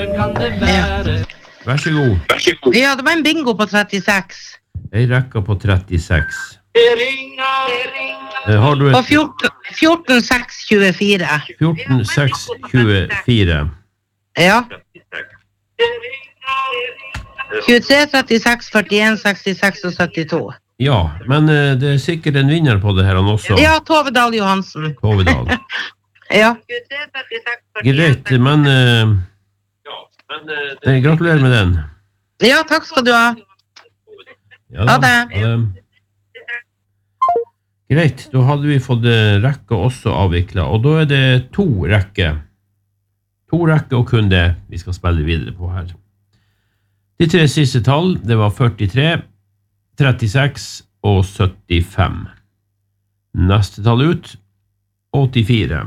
Vær så god. Ja, det var en bingo på 36. Jeg rekker på 36. Har du et... På 14,624. 14,624. Ja. 23, 36, 41, 66 og 72. Ja, men det er sikkert en vinner på det her også. Ja, Tovedal Johansen. Tovedal. Ja. Greit, men... gratulerer med den. Ja, takk skal du ha. Ja, ha det. Greit, da hadde vi fått rekke også avviklet, og da er det 2 rekker. 2 rekker og kun det vi skal spille videre på her. De 3 siste tall, det var 43, 36 og 75. Neste tall ut, 84.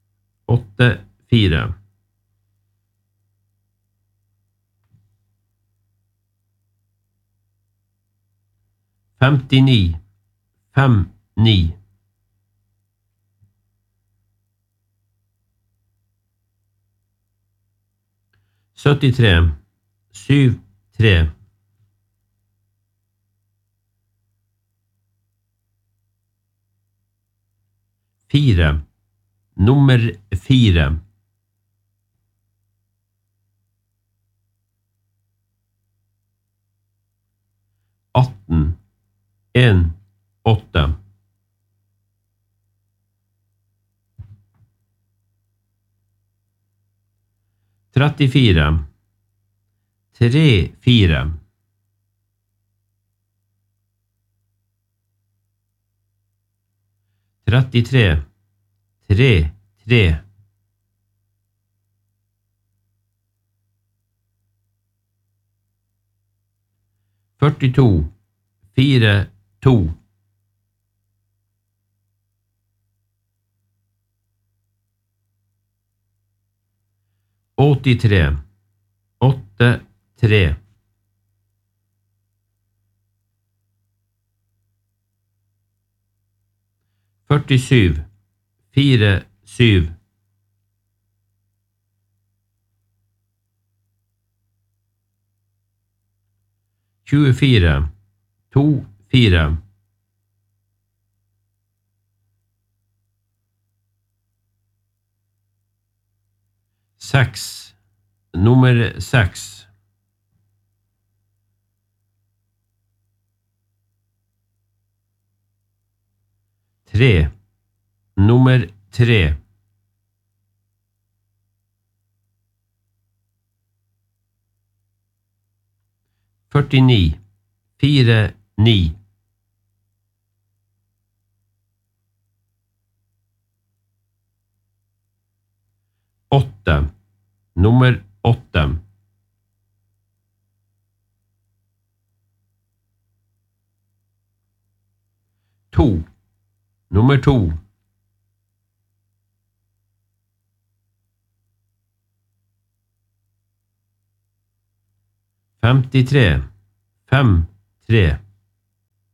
84. 59. 59. 73. 73. 4. Nummer 4. 18. 1, 8. 34. 3, 4. 33. 3, 3. 42. 4, 2. 83. 8, 3. 47. 4, 7. 24. 2, 4. 6. Nummer 6. 3. Nummer 3. 49. 4, 9. 8. Nummer 8. 2. Nummer 2. 53. 5, 3.